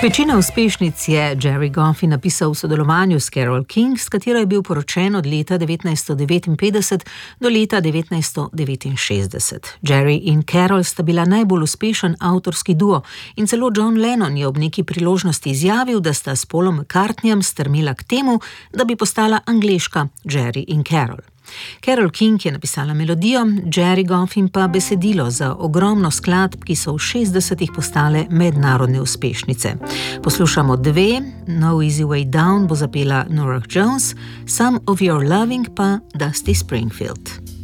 Večina uspešnic je Gerry Goffin napisal v sodelovanju s Carole King, s katero je bil poročen od leta 1959 do leta 1969. Gerry in Carole sta bila najbolj uspešen avtorski duo in celo John Lennon je ob neki priložnosti izjavil, da sta s Paulom McCartneyjem strmela k temu, da bi postala angleška Gerry in Carole. Carole King je napisala melodijo, Gerry Goffin pa besedilo za ogromno skladb, ki so v 60-ih postale mednarodne uspešnice. Poslušamo dve, No Easy Way Down bo zapela Norah Jones, Some of Your Loving pa Dusty Springfield.